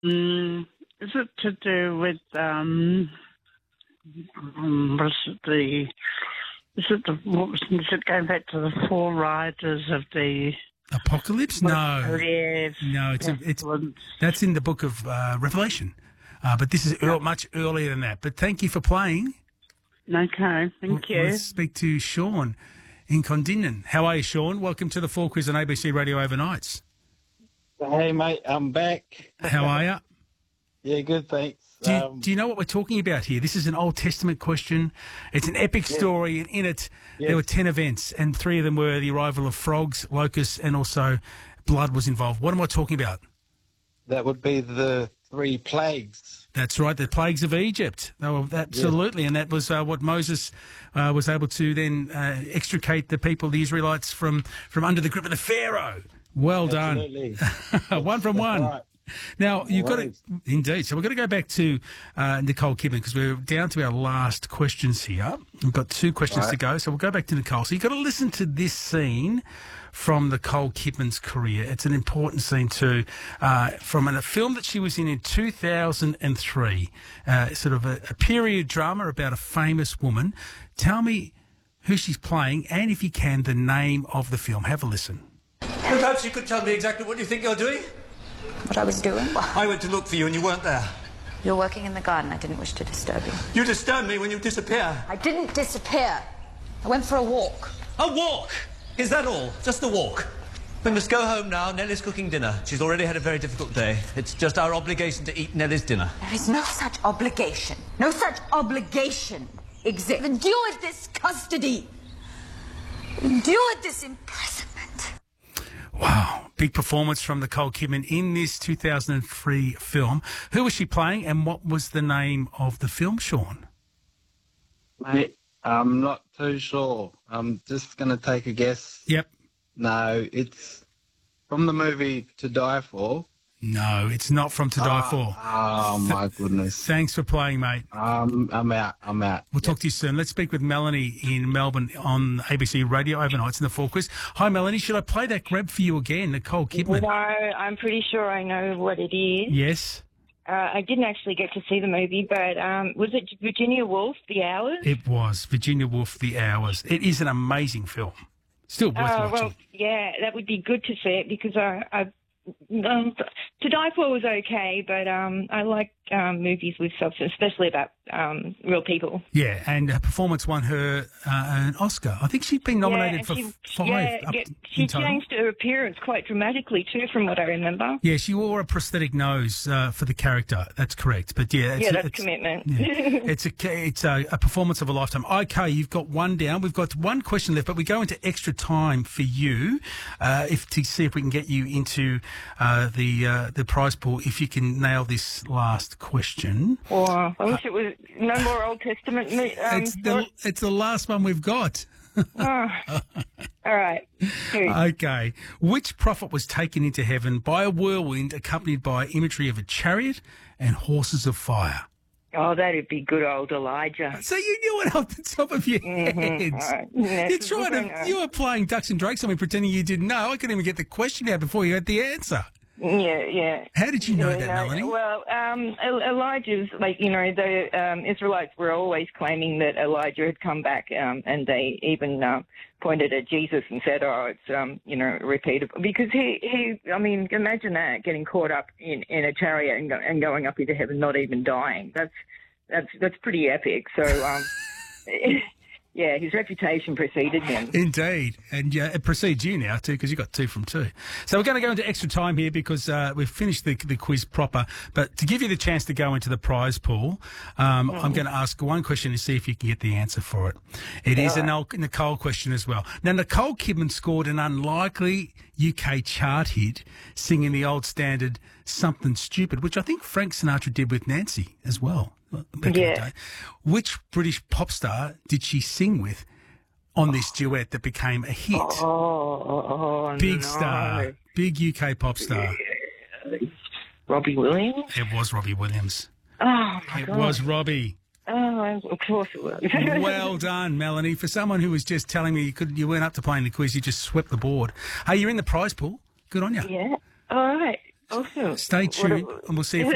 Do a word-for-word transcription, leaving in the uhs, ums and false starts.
Mm, is it to do with, um, um was it the, is it the, what was, is it going back to the four riders of the... Apocalypse? No. Yes. No, it's, a, it's Excellent. that's in the book of uh, Revelation. Uh, but this is ear- much earlier than that. But thank you for playing. Okay, thank We'll- you. Let's speak to Sean in Condinnon. How are you, Sean? Welcome to the Four Quiz on A B C Radio Overnights. Hey, mate, I'm back. How are you? Yeah, good, thanks. Do you, um, do you know what we're talking about here? This is an Old Testament question. It's an epic story, and in it Yes. there were ten events, and three of them were the arrival of frogs, locusts, and also blood was involved. What am I talking about? that would be the three plagues. That's right, the plagues of Egypt. They were, absolutely, and that was uh, what Moses uh, was able to then uh, extricate the people, the Israelites, from, from under the grip of the Pharaoh. Well Absolutely. done. One from That's one. right. Now, you've got to, worries. indeed, so we've got to go back to uh, Nicole Kidman because we're down to our last questions here. We've got two questions Right. to go, so we'll go back to Nicole. So you've got to listen to this scene from Nicole Kidman's career. It's an important scene too, uh, from an, a film that she was in in two thousand three, uh, sort of a, a period drama about a famous woman. Tell me who she's playing and, if you can, the name of the film. Have a listen. Perhaps you could tell me exactly what you think you're doing? What I was doing? I went to look for you and you weren't there. You're working in the garden. I didn't wish to disturb you. You disturb me when you disappear. I didn't disappear. I went for a walk. A walk! Is that all? Just a walk? We must go home now. Nellie's cooking dinner. She's already had a very difficult day. It's just our obligation to eat Nellie's dinner. There is no such obligation. No such obligation exists. Endured this custody. Endured this imprisonment. Wow, big performance from Nicole Kidman in this two thousand three film. Who was she playing and what was the name of the film, Sean? Mate, I'm not too sure. I'm just going to take a guess. Yep. No, it's from the movie To Die For. No, it's not from To Die For. Oh, my goodness. Thanks for playing, mate. Um, I'm out. I'm out. We'll talk to you soon. Let's speak with Melanie in Melbourne on A B C Radio Overnights in the Four Quiz. Hi, Melanie. Should I play that grab for you again, Nicole Kidman? No, I'm pretty sure I know what it is. Yes, Uh, I didn't actually get to see the movie, but um, was it Virginia Woolf, The Hours? it was Virginia Woolf, The Hours. It is an amazing film. Still worth Uh, watching. well, yeah, that would be good to see it because I, I um, To Die For was okay, but um, I like um, movies with substance, especially about um, real people. Yeah, and her performance won her uh, an Oscar. I think she'd been nominated and for she, f- five. Yeah, up yeah, in she total. changed her appearance quite dramatically too, from what I remember. Yeah, she wore a prosthetic nose uh, for the character. That's correct. But yeah, it's, yeah, that's it's, commitment. yeah, it's a it's a, a performance of a lifetime. Okay, you've got one down. We've got one question left, but we go into extra time for you, uh, if to see if we can get you into uh, the uh, the prize pool. If you can nail this last question, Or I wish it was no more Old Testament. mo- Um, it's the it's the last one we've got. oh. All right. Who? Okay. Which prophet was taken into heaven by a whirlwind accompanied by imagery of a chariot and horses of fire? Oh, that'd be good old Elijah. So you knew it off the top of your head. Mhm. All right. Yeah, You're it's a good trying one, uh, to, you were playing ducks and drakes on me, pretending you didn't know. I couldn't even get the question out before you had the answer. Yeah, yeah. How did you know Yeah, that, no, Melanie? Well, um, El- Elijah's, like, you know, the um, Israelites were always claiming that Elijah had come back, um, and they even uh, pointed at Jesus and said, oh, it's, um, you know, repeatable. Because he, he, I mean, imagine that, getting caught up in, in a chariot and, go, and going up into heaven, not even dying. That's, that's, that's pretty epic. So, um, yeah, his reputation preceded him. Indeed. And uh, it precedes you now, too, because you got two from two. So we're going to go into extra time here because uh, we've finished the, the quiz proper. But to give you the chance to go into the prize pool, um, mm. I'm going to ask one question to see if you can get the answer for it. It All is right. a Nicole question as well. Now, Nicole Kidman scored an unlikely U K chart hit singing the old standard Something Stupid, which I think Frank Sinatra did with Nancy as well. Back yeah. in the day. Which British pop star did she sing with on this duet that became a hit? Oh, oh, oh big no. star, big U K pop star. Robbie Williams? It was Robbie Williams. Oh, my It God. was Robbie. Oh, of course it was. Well done, Melanie. For someone who was just telling me you couldn't, you weren't up to playing the quiz, you just swept the board. Hey, you're in the prize pool. Good on you. Yeah. All right. Awesome. Stay tuned, What a- and we'll see if